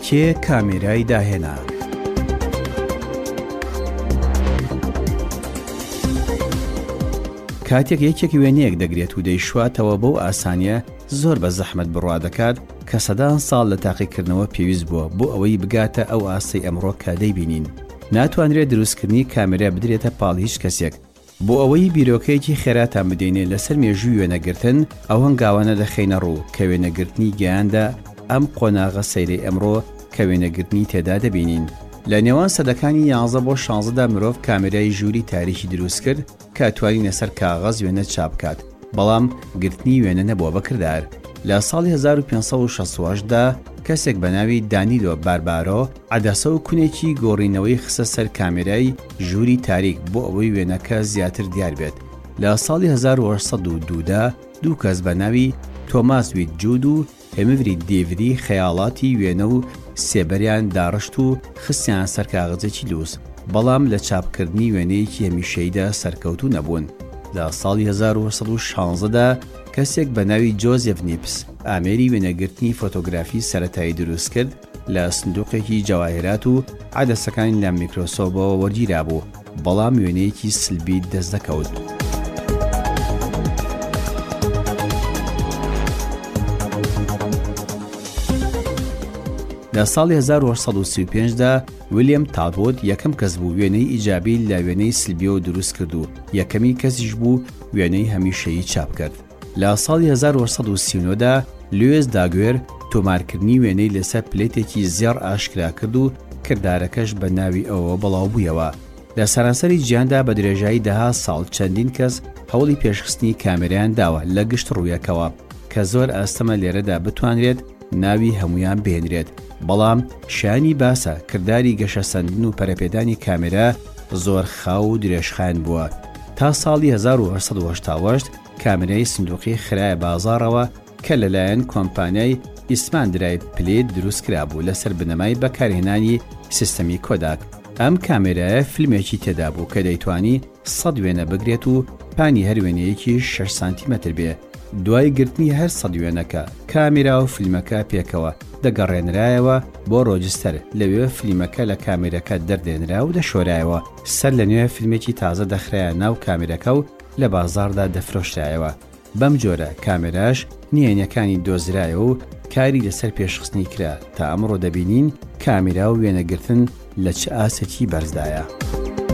کێ کامێرای داهێنا؟ کاتێک یەکێک وێنەیەک دەگرێت و دەیشواتەوە بەو ئاسانیە زۆر بە زەحمەت بڕوا دەکات کە سەدان ساڵ لە تاقیکردنەوە پێویست بووە بۆ ئەوەی بگاتە ئەو ئاسەی ئەمڕۆ کە دەیبینین. ناتوانرێت دروستکردنی کامێرا بدرێتە پاڵ هیچ کەسێک. بۆ ئەوەی بیرۆکەیەکی خێراتان بدەینێت لەسەر مێژووی وێنەگرتن، ئەو هەنگاوانە دەخەینە ڕوو کە وێنەگرتنی گەیاندا ئەم قۆناغە سەیرەی ئەمڕۆ کە وێنەگرتنی تێدا دەبینین. لە نێوان سەدەکانی 11 بۆ 16دا مرۆڤ کامێرای ژووری تاریکی دروست کرد کە ئەتوانی لەسەر کاغەز وێنە چاپ بکات، بەڵام گرتنی وێنە نەبووە بەکردار. لە ساڵی 1568دا کەسێک بە ناوی دانیلۆ باربارۆ عەدەسە و کونێکی گۆڕینەوەی خستە سەر کامێرای ژووری تاریک بۆ ئەوەی وێنەکە زیاتر دیار بێت. لە ساڵی 1802دا دوو کەس بە ناوی تۆماس ویتجود و هێمڤری دێڤری خەیاڵاتی وێنە و سێبەریان داڕشت و خستیان سەر کاغەزێکی لووس، بەڵام لە چاپکردنی وێنەیەکی هەمیشەییدا سەرکەوتوو نەبوون. لە ساڵی 1916دا کەسێک بە ناوی جۆزێف نیپس ئامێری وێنەگرتنی فۆتۆگرافی سەرەتایی دروست کرد لە سندوقێکی جەواهرات و عەدەسەکانی لە میکرۆسکۆپەوە وەرگیرا بوو، بەڵام وێنەیەکی سلبی دەست دەکەوت. لە ساڵی 1835دا ویلیام تالبۆت یەکەم کەس بوو وێنەی ئیجابی لە وێنەی سلبیەوە دروست کرد و یەکەمی کەسیش بوو وێنەی هەمیشەیی چاپ کرد. لە ساڵی 1939دا لوێز داگوێر تۆمارکردنی وێنەی لەسەر پلێتێکی زێڕ ئاشکرا کرد و کردارەکەش بە ناوی ئەوە بەڵاو بوویەوە. لە سەرانسەری جیهاندا بە درێژایی دەها ساڵ چەندین کەس هەوڵی پێشخستنی کامێرایان داوە لە گشت ڕوویەکەوە کە زۆر ئاستەمە لێرەدا بتوانرێت ناوی هەمویان بهێنرێت، بەڵام شانی باسە کردداری گەشەسەندن و پەرەپێدانی کامێرا زۆر خاو و درێژخان بووە. تا ساڵی 1970 کامێرای سندوقی خرایە بازاڕەوە کە لەلایەن کۆمپانیای ئیسمان درایڤ پلێت دروست کرابوو لەسەر بنەمای بەکارهێنانی سیستەمی کۆداک. ئەم کامێرایە فیلمێکی تێدا بوو کە دەیتوانی 100 وێنە بگرێت و پانی هەر وێنەیەکی 6 سانتیمەتر بێ. دوای گرتنی هەر 100 وێنەکە کامێرا و فیلمەکە پێکەوە دەگەڕێنرایەوە بۆ ڕۆجستەر، لەوێ فیلمەکە لە کامێرەکە دەردێنرا و دەشۆرایەوە. سەر لە نوێ فیلمێکی تازە دەخرایە ناو کامێرەکە و لە بازاردا دەفرۆشرایەوە. بەم جۆرە کامێراش نهێنیەکانی دۆزرایەوە و کاری لەسەر پێشخستنی کرا تا ئەمڕۆ دەبینین کامێرا و وێنەگرتن لە چه ئاسێکی بەرزدایە.